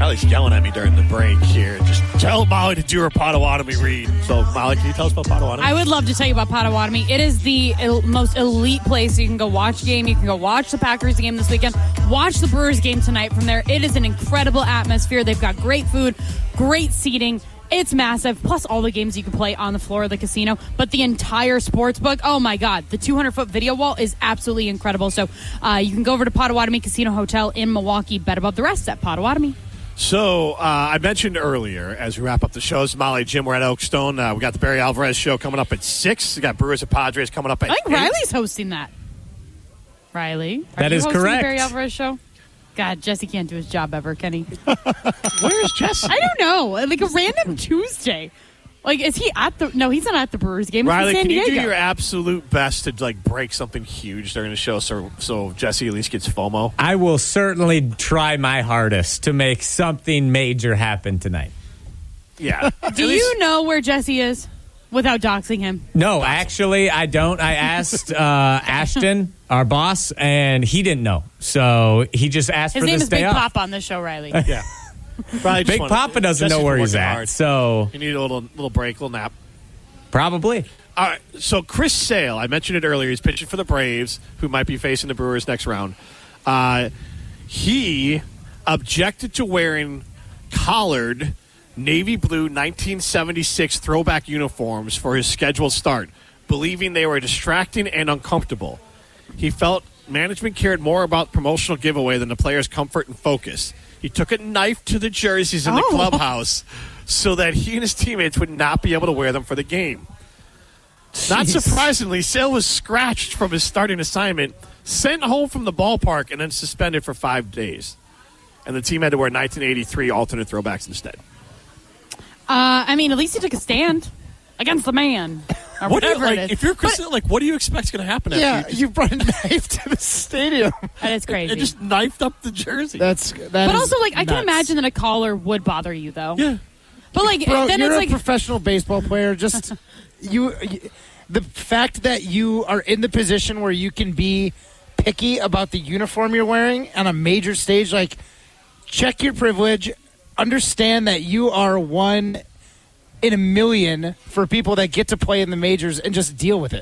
Riley's yelling at me during the break here. Just tell Molly to do her Potawatomi read. So, Molly, can you tell us about Potawatomi? I would love to tell you about Potawatomi. It is the most elite place. You can go watch a game. You can go watch the Packers game this weekend. Watch the Brewers game tonight from there. It is an incredible atmosphere. They've got great food, great seating. It's massive, plus all the games you can play on the floor of the casino. But the entire sports book, oh my God, the 200-foot video wall is absolutely incredible. So you can go over to Potawatomi Casino Hotel in Milwaukee. Bet above the rest at Potawatomi. So I mentioned earlier, as we wrap up the shows, Molly, Jim, we're at Oakstone. We got the Barry Alvarez show coming up at 6. We got Brewers and Padres coming up at 8. I think Riley's hosting that. Riley, that is correct. The Barry Alvarez show? God, Jesse can't do his job ever, can he? Where is Jesse? I don't know. Like a random Tuesday. Like, is he at the... No, he's not at the Brewers game. Riley, can you do your absolute best to, like, break something huge during the show so Jesse at least gets FOMO? I will certainly try my hardest to make something major happen tonight. Yeah. Do you know where Jesse is without doxing him? No, actually, I don't. I asked Ashton, our boss, and he didn't know. So he just asked His for name this is day Big off. Papa on this show, Riley. Yeah. Big Papa doesn't know where he's at. Hard. So you need a little break, little nap. Probably. All right. So Chris Sale, I mentioned it earlier. He's pitching for the Braves, who might be facing the Brewers next round. He objected to wearing collared navy blue 1976 throwback uniforms for his scheduled start, believing they were distracting and uncomfortable. He felt management cared more about promotional giveaway than the players' comfort and focus. He took a knife to the jerseys in the clubhouse so that he and his teammates would not be able to wear them for the game. Jeez. Not surprisingly, Sale was scratched from his starting assignment, sent home from the ballpark, and then suspended for 5 days. And the team had to wear 1983 alternate throwbacks instead. I mean, at least he took a stand against the man. Or whatever it is. If you're Chris, what do you expect is going to happen? Yeah, you brought a knife to the stadium. That is crazy. And just knifed up the jersey. But also, like, I can imagine that a collar would bother you, though. Yeah. But like, Bro, then you're it's a like professional baseball player. Just the fact that you are in the position where you can be picky about the uniform you're wearing on a major stage, like, check your privilege. Understand that you are one in a million for people that get to play in the majors, and just deal with it.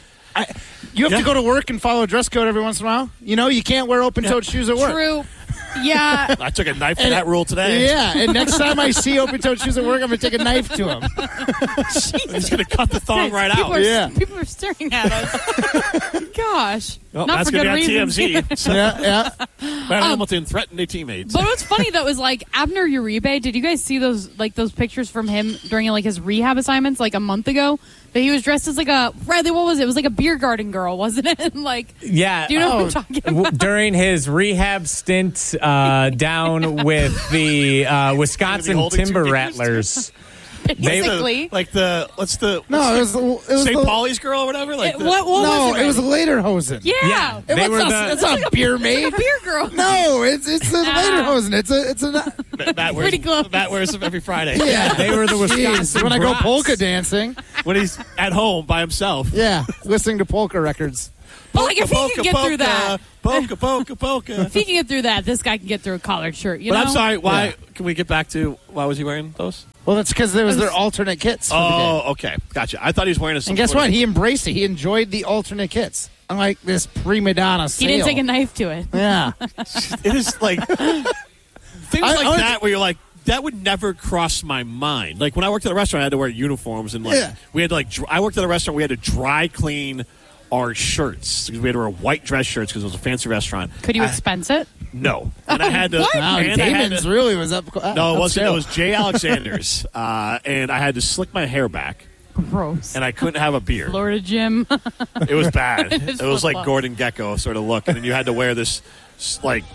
You have to go to work and follow a dress code every once in a while. You know, you can't wear open-toed shoes at work. True. Yeah. I took a knife to that rule today. Yeah, and next time I see open-toed shoes at work, I'm going to take a knife to them. I'm just going to cut the thong right out. People are staring at us. Gosh. Well, not that's for good going to be on reasons. TMZ. So. Yeah. Matt Hamilton threatened their teammates. But what's funny, though, is like Abner Uribe, did you guys see those pictures from him during like his rehab assignments like a month ago? That he was dressed as like a, Bradley, what was it? It was like a beer garden girl, wasn't it? Like, yeah. Do you know what I'm talking about? During his rehab stint down with the Wisconsin Timber Rattlers. Basically. It was St. Paulie's girl or whatever? Like it was it was Lederhosen. Yeah. It's not beer maid. It's a beer girl. No, it's a Lederhosen. It's a Matt close. Matt wears them every Friday. Yeah, they were the Wisconsin when I go Brats. polka dancing. When he's at home by himself. Yeah, listening to polka records. But like, if he can get through that, polka. if he can get through that, this guy can get through a collared shirt. You know? I'm sorry. Why? Yeah. Can we get back to why was he wearing those? Well, that's because there was their alternate kits. For the game. Okay, gotcha. I thought he was wearing a. And guess what? He embraced it. He enjoyed the alternate kits. Unlike this prima donna He didn't take a knife to it. Yeah. It is like things like that where you're like, that would never cross my mind. Like when I worked at a restaurant, I had to wear uniforms, and we had to I worked at a restaurant. We had to dry clean our shirts because we had to wear white dress shirts because it was a fancy restaurant. Could you expense it? No, and I had to. Wow, Damon's really was up. No, it wasn't. It was Jay Alexander's, and I had to slick my hair back. Gross. And I couldn't have a beard. Florida Jim. It was bad. It was like flip-flop. Gordon Gekko sort of look, and then you had to wear this like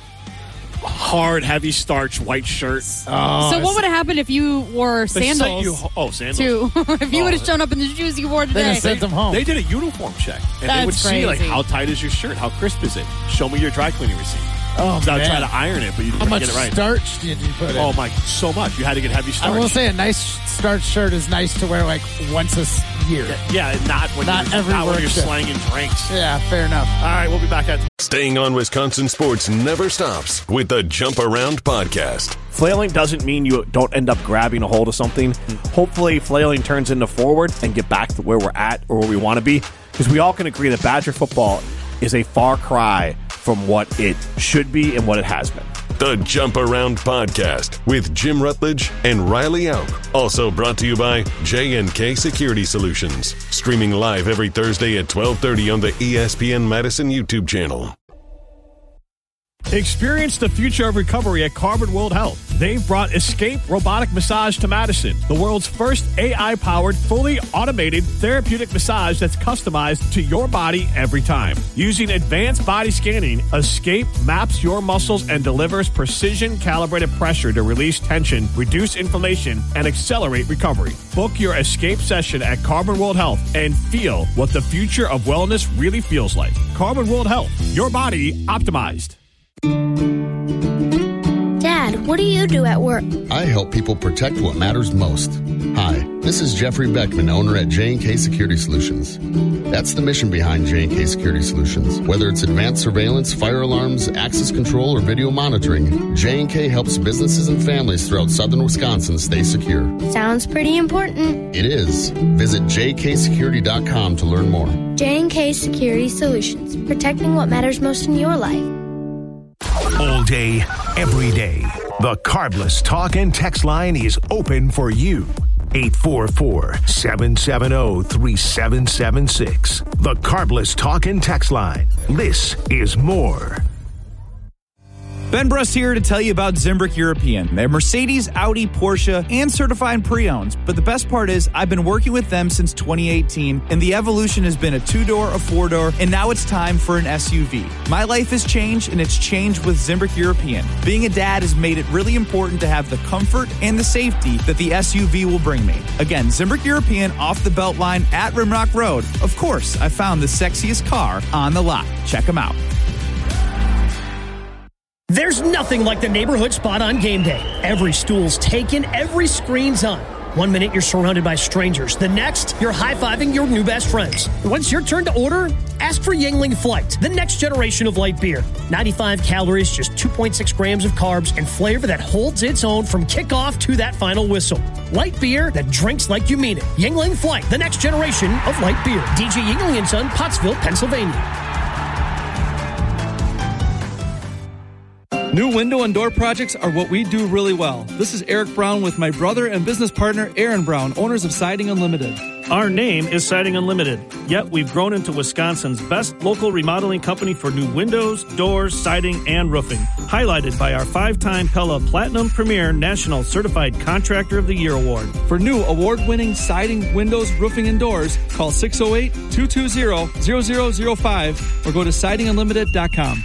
hard, heavy starch white shirt. So what would have happened if you wore They sent sandals? sandals. Too. If you would have shown up in the shoes you wore They today. just sent them home. They did a uniform check, and they would That's see like crazy. how tight is your shirt, how crisp is it. Show me your dry cleaning receipt. Oh, So I would man. try to iron it, but you How didn't much get it right. starch did you put in? Oh my, so much. You had to get heavy starch. I will say a nice starch shirt is nice to wear like once a year. Yeah, not when Not you're, every not when work you're shift. slanging drinks. Yeah, fair enough. All right, we'll be back at Staying on Wisconsin sports never stops with the Jump Around podcast. Flailing doesn't mean you don't end up grabbing a hold of something. Hopefully, flailing turns into forward and get back to where we're at or where we want to be. Because we all can agree that Badger football is a far cry from what it should be and what it has been. The Jump Around podcast with Jim Rutledge and Riley Auk. Also brought to you by J&K Security Solutions. Streaming live every Thursday at 12:30 on the ESPN Madison YouTube channel. Experience the future of recovery at Carbon World Health. They've brought Escape Robotic Massage to Madison, the world's first AI-powered, fully automated therapeutic massage that's customized to your body every time. Using advanced body scanning, Escape maps your muscles and delivers precision-calibrated pressure to release tension, reduce inflammation, and accelerate recovery. Book your Escape session at Carbon World Health and feel what the future of wellness really feels like. Carbon World Health, your body optimized. Dad, what do you do at work? I help people protect what matters most. Hi, this is Jeffrey Beckman, owner at J&K Security Solutions. That's the mission behind J&K Security Solutions. Whether it's advanced surveillance, fire alarms, access control, or video monitoring, J&K helps businesses and families throughout southern Wisconsin stay secure. Sounds pretty important. It is. Visit jksecurity.com to learn more. J&K Security Solutions, protecting what matters most in your life. All day, every day. The Carbless Talk and Text line is open for you. 844-770-3776. The Carbless Talk and Text line. This is more. Ben Bruss here to tell you about Zimbrick European. They're Mercedes, Audi, Porsche, and certified pre-owns. But the best part is I've been working with them since 2018, and the evolution has been a 2-door, a 4-door, and now it's time for an SUV. My life has changed, and it's changed with Zimbrick European. Being a dad has made it really important to have the comfort and the safety that the SUV will bring me. Again, Zimbrick European off the Beltline at Rimrock Road. Of course, I found the sexiest car on the lot. Check them out. There's nothing like the neighborhood spot on game day. Every stool's taken, every screen's on. 1 minute you're surrounded by strangers. The next, you're high-fiving your new best friends. Once your turn to order, ask for Yuengling Flight, the next generation of light beer. 95 calories, just 2.6 grams of carbs, and flavor that holds its own from kickoff to that final whistle. Light beer that drinks like you mean it. Yuengling Flight, the next generation of light beer. DJ Yuengling & Son, Pottsville, Pennsylvania. New window and door projects are what we do really well. This is Eric Brown with my brother and business partner, Aaron Brown, owners of Siding Unlimited. Our name is Siding Unlimited, yet we've grown into Wisconsin's best local remodeling company for new windows, doors, siding, and roofing. Highlighted by our 5-time Pella Platinum Premier National Certified Contractor of the Year Award. For new award-winning siding, windows, roofing, and doors, call 608-220-0005 or go to sidingunlimited.com.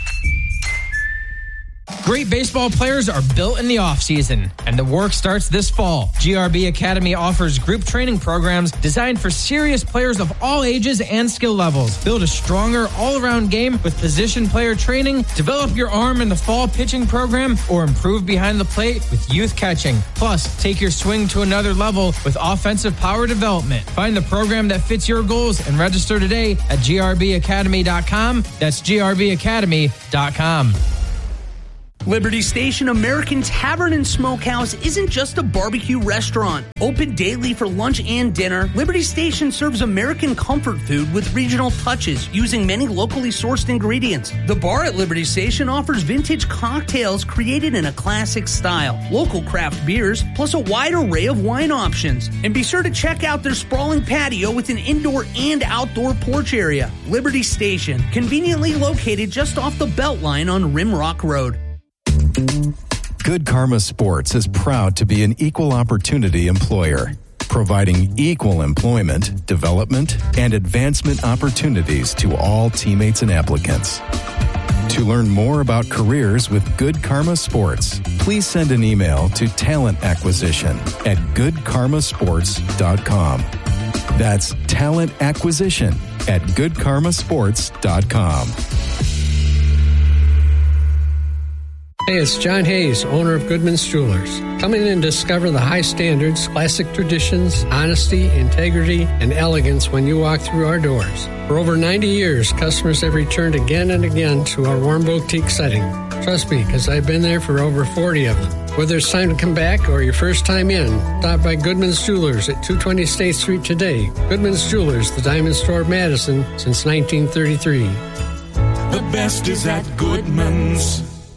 Great baseball players are built in the offseason, and the work starts this fall. GRB Academy offers group training programs designed for serious players of all ages and skill levels. Build a stronger all-around game with position player training, develop your arm in the fall pitching program, or improve behind the plate with youth catching. Plus, take your swing to another level with offensive power development. Find the program that fits your goals and register today at grbacademy.com. That's grbacademy.com. Liberty Station American Tavern and Smokehouse isn't just a barbecue restaurant. Open daily for lunch and dinner, Liberty Station serves American comfort food with regional touches using many locally sourced ingredients. The bar at Liberty Station offers vintage cocktails created in a classic style, local craft beers, plus a wide array of wine options. And be sure to check out their sprawling patio with an indoor and outdoor porch area. Liberty Station, conveniently located just off the Beltline on Rimrock Road. Good Karma Sports is proud to be an equal opportunity employer, providing equal employment, development, and advancement opportunities to all teammates and applicants. To learn more about careers with Good Karma Sports, please send an email to talentacquisition@goodkarmasports.com. That's talentacquisition@goodkarmasports.com. Hey, it's John Hayes, owner of Goodman's Jewelers. Come in and discover the high standards, classic traditions, honesty, integrity, and elegance when you walk through our doors. For over 90 years, customers have returned again and again to our warm boutique setting. Trust me, because I've been there for over 40 of them. Whether it's time to come back or your first time in, stop by Goodman's Jewelers at 220 State Street today. Goodman's Jewelers, the Diamond Store of Madison since 1933. The best is at Goodman's.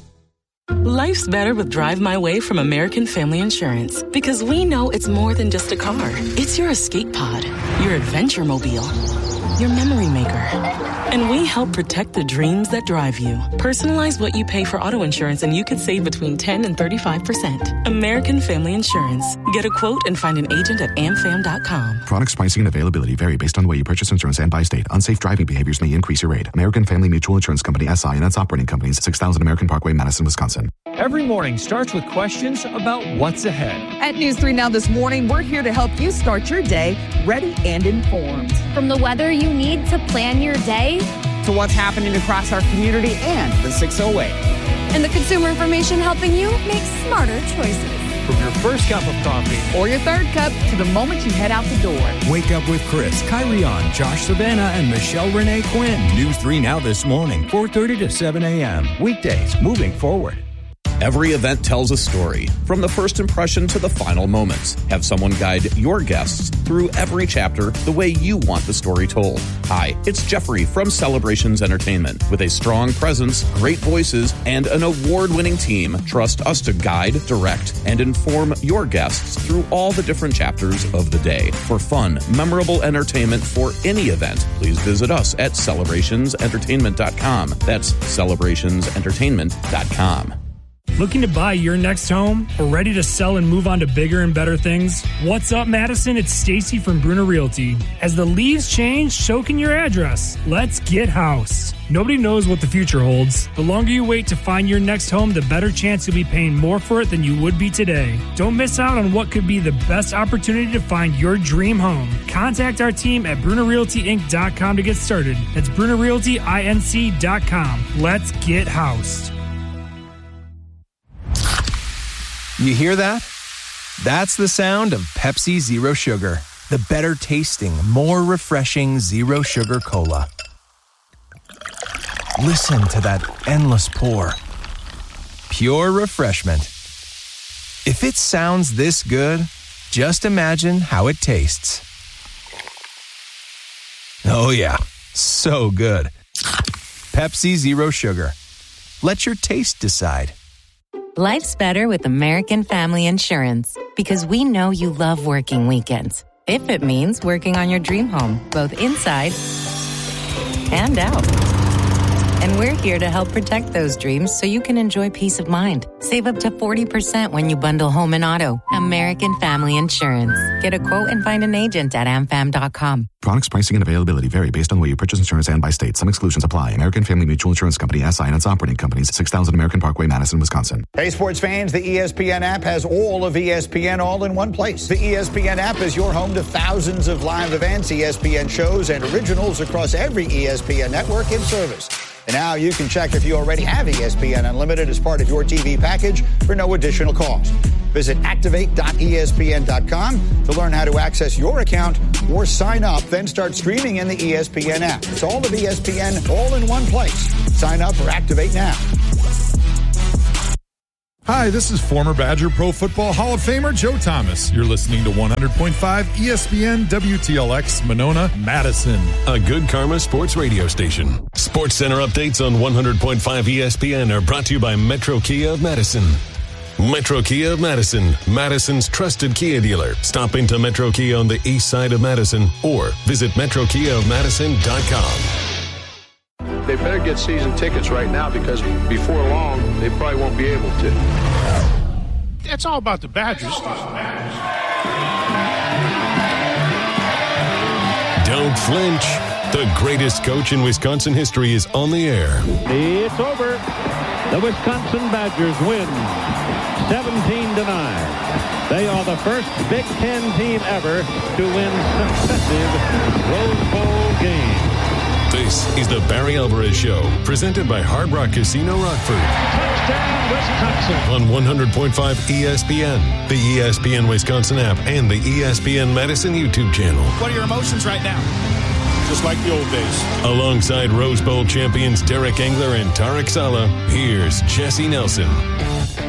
Life's better with Drive My Way from American Family Insurance, because we know it's more than just a car. It's your escape pod, your adventure mobile, your memory maker. And we help protect the dreams that drive you. Personalize what you pay for auto insurance and you could save between 10 and 35%. American Family Insurance. Get a quote and find an agent at amfam.com. Products, pricing, and availability vary based on the way you purchase insurance and by state. Unsafe driving behaviors may increase your rate. American Family Mutual Insurance Company, SI, and its operating companies, 6000 American Parkway, Madison, Wisconsin. Every morning starts with questions about what's ahead. At News 3 Now this morning, we're here to help you start your day ready and informed. From the weather you need to plan your day, to what's happening across our community and the 608. And the consumer information helping you make smarter choices. From your first cup of coffee or your third cup to the moment you head out the door. Wake up with Chris, Kyrion, Josh Savannah, and Michelle Renee Quinn. News 3 Now this morning, 4:30 to 7 a.m. Weekdays, moving forward. Every event tells a story, from the first impression to the final moments. Have someone guide your guests through every chapter the way you want the story told. Hi, it's Jeffrey from Celebrations Entertainment. With a strong presence, great voices, and an award-winning team, trust us to guide, direct, and inform your guests through all the different chapters of the day. For fun, memorable entertainment for any event, please visit us at celebrationsentertainment.com. That's celebrationsentertainment.com. Looking to buy your next home or ready to sell and move on to bigger and better things? What's up, Madison? It's Stacy from Bruner Realty. As the leaves change, so can your address. Let's get house. Nobody knows what the future holds. The longer you wait to find your next home, the better chance you'll be paying more for it than you would be today. Don't miss out on what could be the best opportunity to find your dream home. Contact our team at BrunerRealtyInc.com to get started. That's BrunerRealtyInc.com. Let's get housed. You hear that? That's the sound of Pepsi Zero Sugar, the better tasting, more refreshing Zero Sugar Cola. Listen to that endless pour. Pure refreshment. If it sounds this good, just imagine how it tastes. Oh yeah, so good. Pepsi Zero Sugar. Let your taste decide. Life's better with American Family Insurance, because we know you love working weekends. If it means working on your dream home, both inside and out. And we're here to help protect those dreams so you can enjoy peace of mind. Save up to 40% when you bundle home and auto. American Family Insurance. Get a quote and find an agent at amfam.com. Products, pricing, and availability vary based on the way you purchase insurance and by state. Some exclusions apply. American Family Mutual Insurance Company, SI, and its operating companies, 6000 American Parkway, Madison, Wisconsin. Hey, sports fans, the ESPN app has all of ESPN all in one place. The ESPN app is your home to thousands of live events, ESPN shows, and originals across every ESPN network in service. And now you can check if you already have ESPN Unlimited as part of your TV package for no additional cost. Visit activate.espn.com to learn how to access your account or sign up, then start streaming in the ESPN app. It's all of ESPN all in one place. Sign up or activate now. Hi, this is former Badger Pro Football Hall of Famer Joe Thomas. You're listening to 100.5 ESPN WTLX Monona, Madison. A Good Karma sports radio station. Sports Center updates on 100.5 ESPN are brought to you by Metro Kia of Madison. Metro Kia of Madison, Madison's trusted Kia dealer. Stop into Metro Kia on the east side of Madison or visit metrokiaofmadison.com. They better get season tickets right now, because before long, they probably won't be able to. It's all about the Badgers. Don't flinch. The greatest coach in Wisconsin history is on the air. It's over. The Wisconsin Badgers win 17-9. They are the first Big Ten team ever to win successive Rose Bowl games. This is the Barry Alvarez Show, presented by Hard Rock Casino Rockford. Touchdown, Wisconsin. On 100.5 ESPN, the ESPN Wisconsin app, and the ESPN Madison YouTube channel. What are your emotions right now? Just like the old days. Alongside Rose Bowl champions Derek Engler and Tarek Saleh, here's Jesse Nelson.